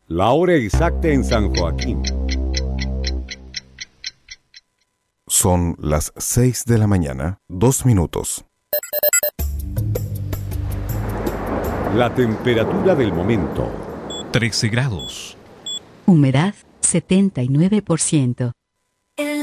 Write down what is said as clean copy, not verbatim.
La hora exacta en San Joaquín. Son las 6 de la mañana, 2 minutos. La temperatura del momento. 13 grados. Humedad 79%.